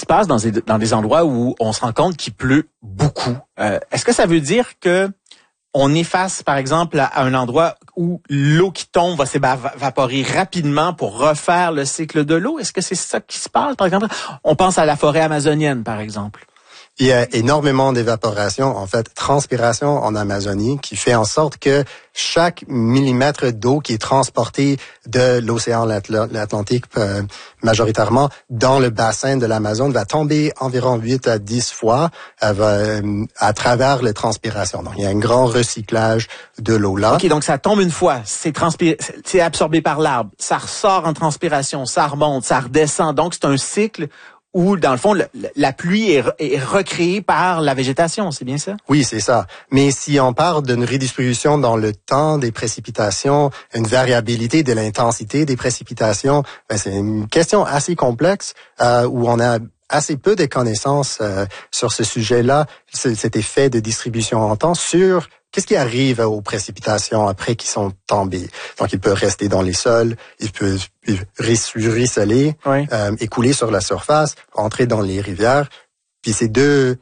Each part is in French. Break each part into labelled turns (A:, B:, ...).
A: passe dans des endroits où on se rend compte qu'il pleut beaucoup? Est-ce que ça veut dire que on est face, par exemple, à un endroit où l'eau qui tombe va s'évaporer rapidement pour refaire le cycle de l'eau? Est-ce que c'est ça qui se passe? Par exemple, on pense à la forêt amazonienne, par exemple.
B: Il y a énormément d'évaporation, en fait, transpiration en Amazonie, qui fait en sorte que chaque millimètre d'eau qui est transporté de l'océan Atlantique, majoritairement, dans le bassin de l'Amazone, va tomber environ 8 à 10 fois à travers les transpirations. Donc, il y a un grand recyclage de l'eau là.
A: OK, donc ça tombe une fois, c'est absorbé par l'arbre, ça ressort en transpiration, ça remonte, ça redescend. Donc, c'est un cycle où, dans le fond, la pluie est recréée par la végétation, c'est bien ça?
B: Oui, c'est ça. Mais si on parle d'une redistribution dans le temps des précipitations, une variabilité de l'intensité des précipitations, c'est une question assez complexe où on a assez peu de connaissances sur ce sujet-là, cet effet de distribution en temps sur qu'est-ce qui arrive aux précipitations après qu'ils sont tombées. Donc, il peut rester dans les sols, il peut ruisseler,
A: oui.
B: Écouler sur la surface, entrer dans les rivières. Puis ces deux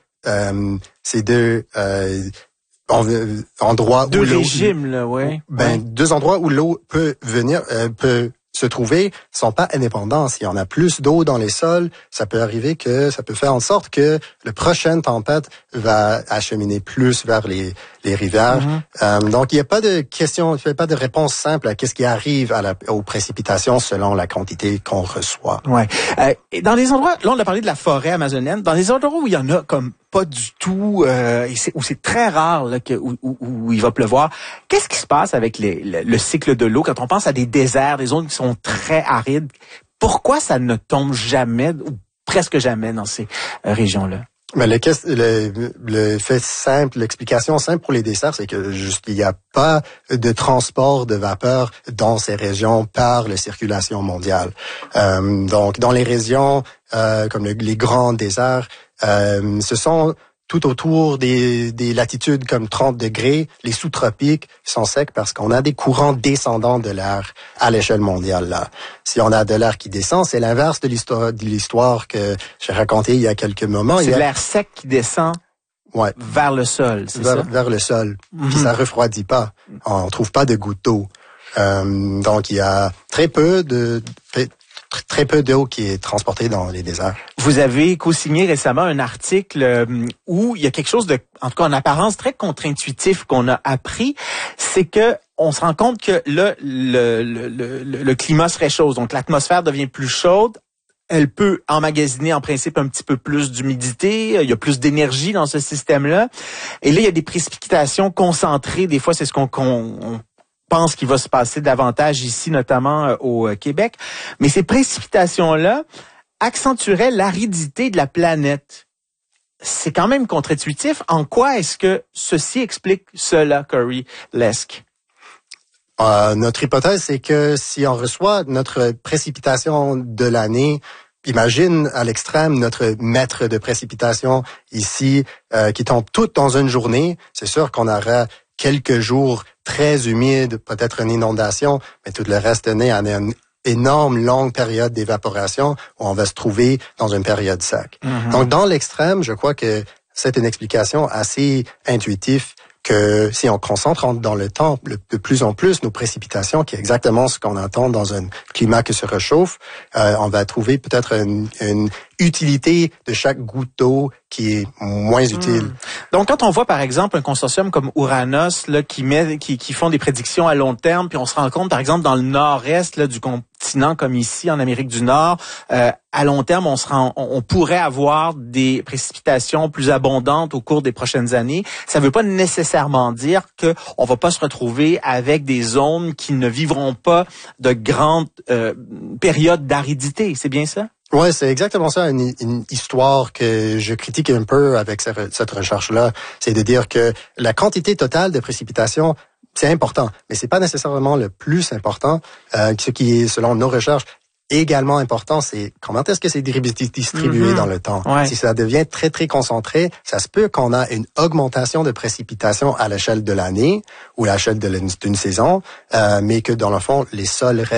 B: endroits
A: deux
B: où l'eau...
A: régimes, là, oui.
B: Deux endroits où l'eau peut se trouver sont pas indépendants. S'il y en a plus d'eau dans les sols, ça peut arriver que ça peut faire en sorte que la prochaine tempête va acheminer plus vers les rivières. Mm-hmm. Donc, il n'y a pas de question, il n'y a pas de réponse simple à qu'est-ce qui arrive aux précipitations selon la quantité qu'on reçoit.
A: Ouais. Et dans les endroits, là, on a parlé de la forêt amazonienne, dans les endroits où il y en a comme pas du tout, où c'est très rare là, où il va pleuvoir, qu'est-ce qui se passe avec le cycle de l'eau quand on pense à des déserts, des zones qui sont très arides? Pourquoi ça ne tombe jamais ou presque jamais dans ces régions-là?
B: Mais le fait simple, l'explication simple pour les déserts, c'est que il n'y a pas de transport de vapeur dans ces régions par la circulation mondiale. Donc, dans les régions comme les grands déserts, ce sont tout autour des latitudes comme 30 degrés, les sous-tropiques sont secs parce qu'on a des courants descendants de l'air à l'échelle mondiale là. Si on a de l'air qui descend, c'est l'inverse de l'histoire que j'ai racontée il y a quelques moments.
A: C'est de l'air sec qui descend vers le sol, c'est ça?
B: Vers le sol. Mm-hmm. Puis ça refroidit pas. On trouve pas de gouttes d'eau. Donc il y a très peu d'eau qui est transportée dans les déserts.
A: Vous avez co-signé récemment un article où il y a quelque chose de, en tout cas en apparence, très contre-intuitif qu'on a appris. C'est que on se rend compte que là, le climat se réchauffe. Donc, l'atmosphère devient plus chaude. Elle peut emmagasiner en principe un petit peu plus d'humidité. Il y a plus d'énergie dans ce système-là. Et là, il y a des précipitations concentrées. Des fois, c'est ce qu'on pense qu'il va se passer davantage ici, notamment au Québec. Mais ces précipitations-là accentueraient l'aridité de la planète. C'est quand même contre-intuitif. En quoi est-ce que ceci explique cela, Corey Lesk?
B: Notre hypothèse, c'est que si on reçoit notre précipitation de l'année, imagine à l'extrême notre mètre de précipitation ici qui tombe toutes dans une journée, c'est sûr qu'on aura quelques jours très humides, peut-être une inondation, mais tout le reste né en une énorme longue période d'évaporation où on va se trouver dans une période sec. Mm-hmm. Donc, dans l'extrême, je crois que c'est une explication assez intuitive que si on concentre dans le temps de plus en plus nos précipitations, qui est exactement ce qu'on attend dans un climat qui se réchauffe, on va trouver peut-être une utilité de chaque goutte d'eau qui est moins utile.
A: Donc, quand on voit, par exemple, un consortium comme Ouranos, là, qui font des prédictions à long terme, puis on se rend compte, par exemple, dans le nord-est là, du continent, comme ici, en Amérique du Nord, à long terme, on pourrait avoir des précipitations plus abondantes au cours des prochaines années. Ça ne veut pas nécessairement dire qu'on va pas se retrouver avec des zones qui ne vivront pas de grandes périodes d'aridité. C'est bien ça?
B: Ouais, c'est exactement ça, une histoire que je critique un peu avec cette recherche-là. C'est de dire que la quantité totale de précipitations, c'est important, mais c'est pas nécessairement le plus important. Ce qui est, selon nos recherches, également important, c'est comment est-ce que c'est distribué dans le temps. Ouais. Si ça devient très, très concentré, ça se peut qu'on a une augmentation de précipitations à l'échelle de l'année ou à l'échelle d'une saison, mais que dans le fond, les sols restent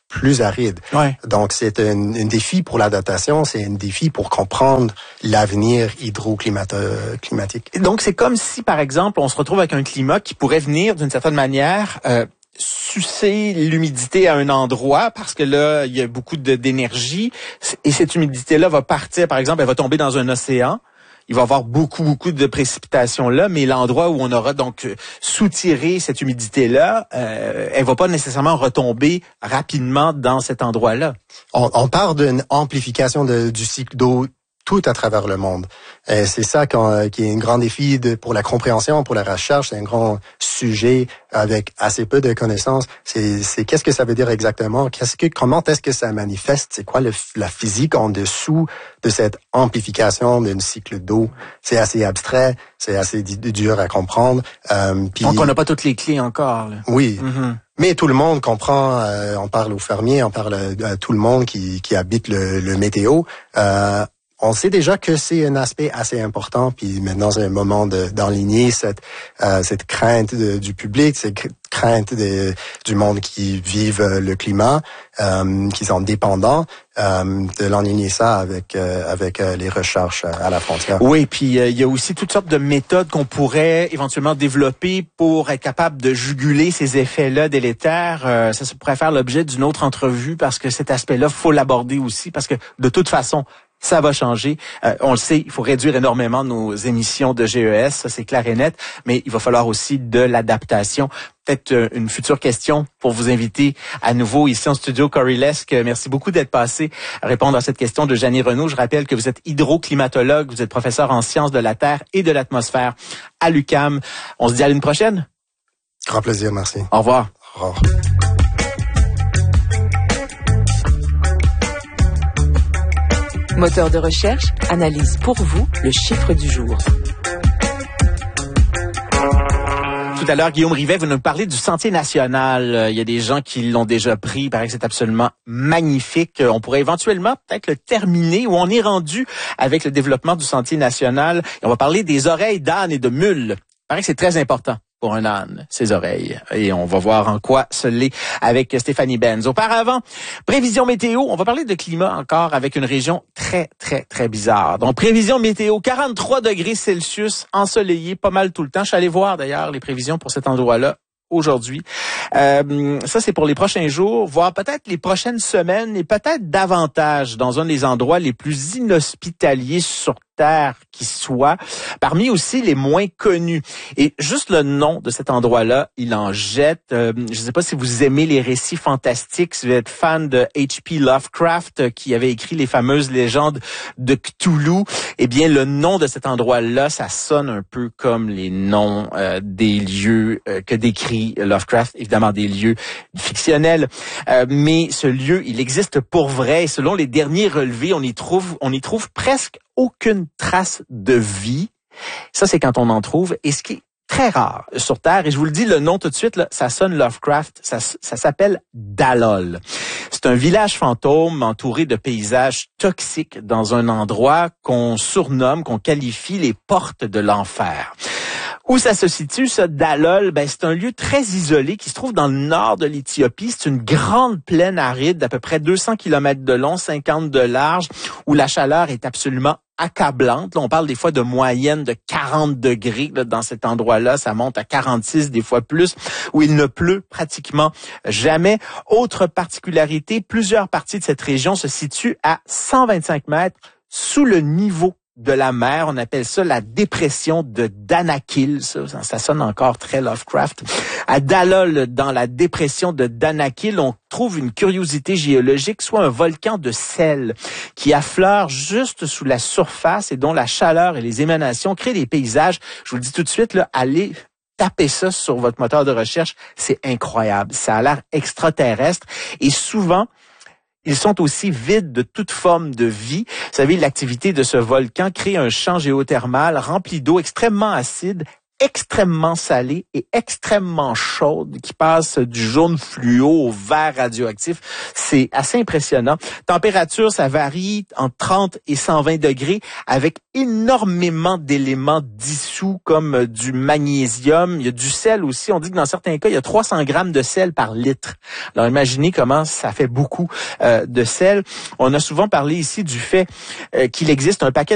B: plus aride.
A: Ouais.
B: Donc, c'est un défi pour l'adaptation, c'est un défi pour comprendre l'avenir hydroclimatique.
A: Donc, c'est comme si, par exemple, on se retrouve avec un climat qui pourrait venir, d'une certaine manière, sucer l'humidité à un endroit parce que là, il y a beaucoup d'énergie et cette humidité-là va partir, par exemple, elle va tomber dans un océan. Il va y avoir beaucoup de précipitations là, mais l'endroit où on aura donc soutiré cette humidité-là, elle va pas nécessairement retomber rapidement dans cet endroit-là.
B: On parle d'une amplification du cycle d'eau tout à travers le monde. Et c'est ça qui est un grand défi pour la compréhension, pour la recherche. C'est un grand sujet avec assez peu de connaissances. C'est qu'est-ce que ça veut dire exactement? Comment est-ce que ça manifeste? C'est quoi la physique en dessous de cette amplification d'un cycle d'eau? C'est assez abstrait, c'est assez dur à comprendre.
A: Donc on n'a pas toutes les clés encore. Là.
B: Oui. Mm-hmm. Mais tout le monde comprend, on parle aux fermiers, on parle à tout le monde qui habite le météo. On sait déjà que c'est un aspect assez important, puis maintenant c'est un moment d'enligner cette crainte du public, cette crainte du monde qui vivent le climat, qui sont dépendants, de l'enligner ça avec les recherches à la frontière.
A: Oui, puis il y a aussi toutes sortes de méthodes qu'on pourrait éventuellement développer pour être capable de juguler ces effets-là délétères. Ça pourrait faire l'objet d'une autre entrevue parce que cet aspect-là, faut l'aborder aussi parce que de toute façon, ça va changer. On le sait, il faut réduire énormément nos émissions de GES, ça c'est clair et net, mais il va falloir aussi de l'adaptation. Peut-être une future question pour vous inviter à nouveau ici en studio. Corey Lesk, merci beaucoup d'être passé à répondre à cette question de Janie Renaud. Je rappelle que vous êtes hydroclimatologue, vous êtes professeur en sciences de la Terre et de l'atmosphère à l'UQAM. On se dit à l'une prochaine.
B: Grand plaisir, merci.
A: Au revoir.
B: Au revoir.
C: Moteur de recherche analyse pour vous le chiffre du jour.
A: Tout à l'heure, Guillaume Rivet, vous nous parlez du Sentier national. Il y a des gens qui l'ont déjà pris. Il paraît que c'est absolument magnifique. On pourrait éventuellement peut-être le terminer où on est rendu avec le développement du Sentier national. Et on va parler des oreilles d'âne et de mule. Il paraît que c'est très important pour un âne, ses oreilles. Et on va voir en quoi ce l'est avec Stéphanie Benz. Auparavant, prévision météo. On va parler de climat encore avec une région très bizarre. Donc, prévision météo, 43 degrés Celsius, ensoleillé pas mal tout le temps. Je suis allé voir d'ailleurs les prévisions pour cet endroit-là aujourd'hui. Ça, c'est pour les prochains jours, voire peut-être les prochaines semaines et peut-être davantage dans un des endroits les plus inhospitaliers sur Terre qui soit, parmi aussi les moins connus. Et juste le nom de cet endroit-là, il en jette. Je ne sais pas si vous aimez les récits fantastiques, si vous êtes fan de H.P. Lovecraft qui avait écrit les fameuses légendes de Cthulhu. Eh bien, le nom de cet endroit-là, ça sonne un peu comme les noms des lieux que décrit Lovecraft, évidemment des lieux fictionnels. Mais ce lieu, il existe pour vrai. Et selon les derniers relevés, on y trouve presque aucune trace de vie. Ça, c'est quand on en trouve. Et ce qui est très rare sur Terre, et je vous le dis, le nom tout de suite, là, ça sonne Lovecraft, ça s'appelle Dalol. C'est un village fantôme entouré de paysages toxiques dans un endroit qu'on surnomme, qu'on qualifie les portes de l'enfer. Où ça se situe, ce Dalol? C'est un lieu très isolé qui se trouve dans le nord de l'Éthiopie. C'est une grande plaine aride d'à peu près 200 km de long, 50 de large, où la chaleur est absolument accablante. Là, on parle des fois de moyenne de 40 degrés là, dans cet endroit-là. Ça monte à 46, des fois plus, où il ne pleut pratiquement jamais. Autre particularité, plusieurs parties de cette région se situent à 125 mètres sous le niveau de la mer. On appelle ça la dépression de Danakil. Ça sonne encore très Lovecraft. À Dalol, dans la dépression de Danakil, on trouve une curiosité géologique, soit un volcan de sel qui affleure juste sous la surface et dont la chaleur et les émanations créent des paysages. Je vous le dis tout de suite, là, allez taper ça sur votre moteur de recherche. C'est incroyable. Ça a l'air extraterrestre et souvent, ils sont aussi vides de toute forme de vie. Vous savez, l'activité de ce volcan crée un champ géothermal rempli d'eau extrêmement acide, extrêmement salée et extrêmement chaude qui passe du jaune fluo au vert radioactif. C'est assez impressionnant. Température, ça varie entre 30 et 120 degrés avec énormément d'éléments dissous comme du magnésium. Il y a du sel aussi. On dit que dans certains cas, il y a 300 grammes de sel par litre. Alors imaginez comment ça fait beaucoup de sel. On a souvent parlé ici du fait qu'il existe un paquet